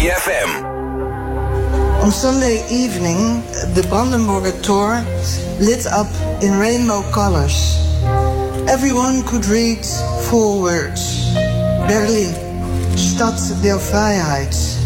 FM. On Sunday evening, the Brandenburger Tor lit up in rainbow colors. Everyone could read 4 words. Berlin, Stad der Freiheit.